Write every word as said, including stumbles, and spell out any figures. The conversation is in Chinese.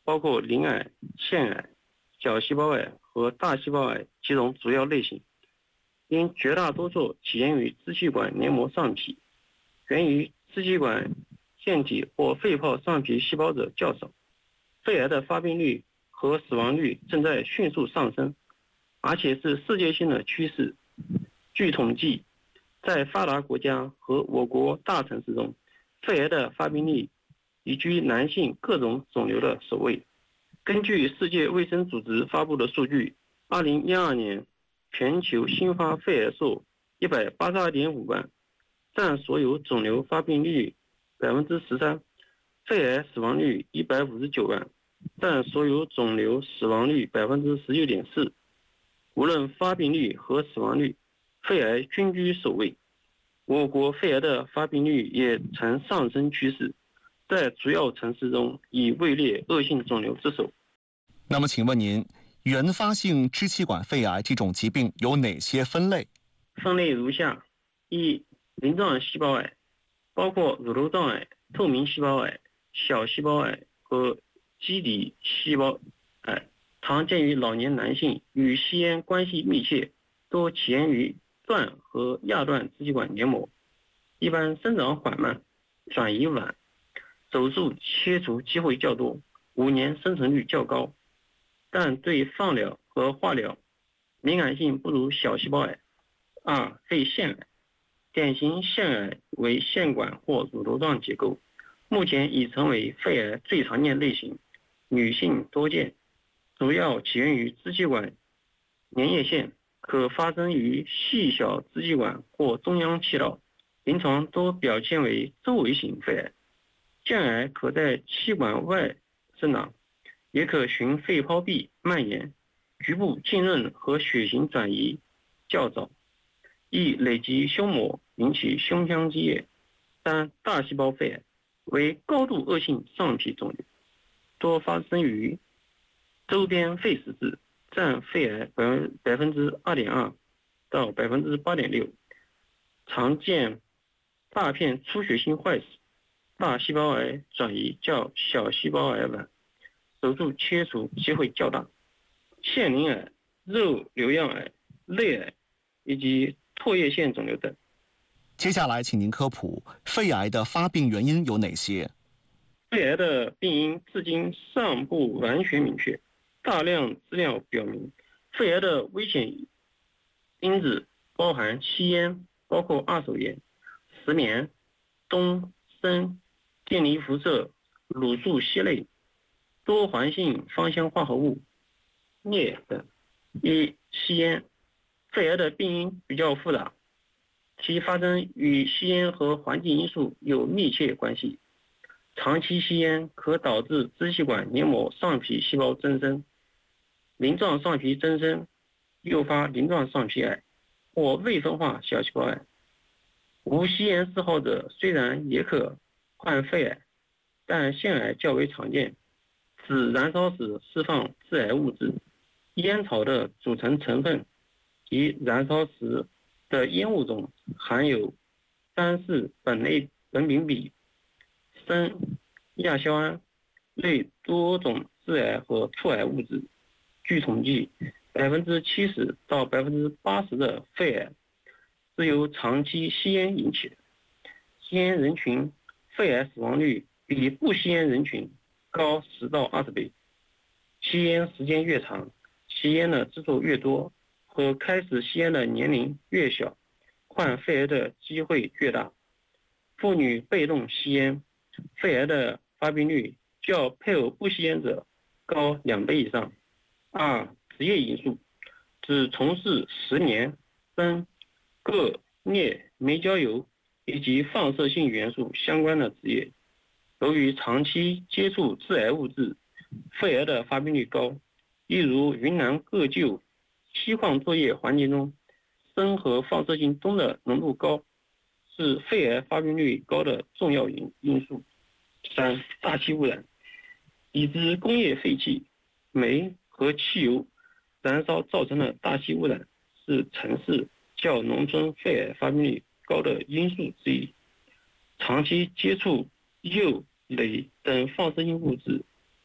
包括鳞癌、腺癌、小细胞癌和大细胞癌几种主要类型，因绝大多数起源于支气管黏膜上皮，源于支气管腺体或肺泡上皮细胞者较少。肺癌的发病率和死亡率正在迅速上升，而且是世界性的趋势。据统计，在发达国家和我国大城市中，肺癌的发病率已居男性各种肿瘤的首位。根据世界卫生组织发布的数据，二零一二年全球新发肺癌数一百八十二点五万，占所有肿瘤发病率百分之十三，肺癌死亡率一百五十九万，占所有肿瘤死亡率百分之十九点四。无论发病率和死亡率，肺癌均居首位。我国肺癌的发病率也呈上升趋势，在主要城市中已位列恶性肿瘤之首。 那么请问您，原发性支气管肺癌这种疾病有哪些分类？ 分类如下：一、鳞状细胞癌，包括乳头状癌、透明细胞癌、小细胞癌和基底细胞癌，常见于老年男性，与吸烟关系密切，多起源于段和亚段支气管黏膜，一般生长缓慢，转移晚，手术切除机会较多，五年生存率较高，但对放疗和化疗敏感性不如小细胞癌。二、肺腺癌，典型腺癌为腺管或乳头状结构，目前已成为肺癌最常见类型，女性多见，主要起源于支气管粘液腺，可发生于细小支气管或中央气道，临床多表现为周围型肺癌。腺癌可在气管外生长，也可循肺泡壁蔓延，局部浸润和血型转移较早，易累积胸膜，引起胸腔积液。三、大细胞肺癌为高度恶性上皮肿瘤，多发生于周边肺实质，占肺癌百分之二点二到百分之八点六，常见大片出血性坏死，大细胞癌转移较小细胞癌晚，手术切除机会较大。腺鳞癌、肉瘤样癌、类癌以及唾液腺肿瘤等。 接下来请您科普肺癌的发病原因有哪些？ 肺癌的病因至今尚不完全明确，大量资料表明，肺癌的危险因子包含吸烟，包括二手烟、石棉、氡、砷、电离辐射、卤素烯类、多环性芳香化合物、镍等。一、吸烟，肺癌的病因比较复杂，其发生与吸烟和环境因素有密切关系。长期吸烟可导致支气管黏膜上皮细胞增生，鳞状上皮增生，诱发鳞状上皮癌或未分化小细胞癌。无吸烟嗜好者虽然也可患肺癌，但腺癌较为常见，指燃烧时释放致癌物质，烟草的组成成分及燃烧时的烟雾中含有三四苯类苯丙芘、砷、亚硝胺类多种致癌和促癌物质。据统计，百分之七十到百分之八十的肺癌是由长期吸烟引起的。吸烟人群肺癌死亡率比不吸烟人群高十到二十倍。吸烟时间越长，吸烟的次数越多，和开始吸烟的年龄越小，患肺癌的机会越大。妇女被动吸烟，肺癌的发病率较配偶不吸烟者高两倍以上。二、职业因素，只从事石棉、砷、铬、镍、煤焦油以及放射性元素相关的职业，由于长期接触致癌物质，肺癌的发病率高。例如云南各旧锡矿作业环境中，砷和放射性氡的浓度高，是肺癌发病率高的重要因因素。三、大气污染，已知工业废气、煤和汽油燃烧造成的大气污染是城市较农村肺癌发病率高的因素之一。长期接触铀、镭等放射性物质